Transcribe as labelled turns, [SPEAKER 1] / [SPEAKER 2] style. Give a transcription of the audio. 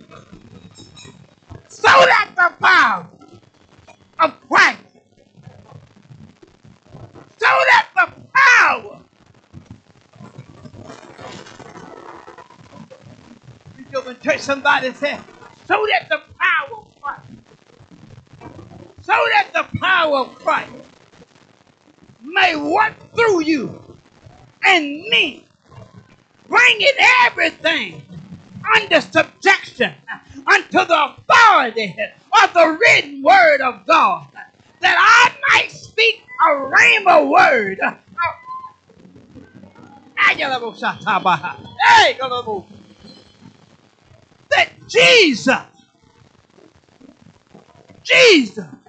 [SPEAKER 1] So that the power of Christ, so that the power, church, somebody said, so that the power of Christ, so that the power of Christ may work through you and me, bringing everything under subjection unto the authority of the written word of God, that I might speak a rhema word. That Jesus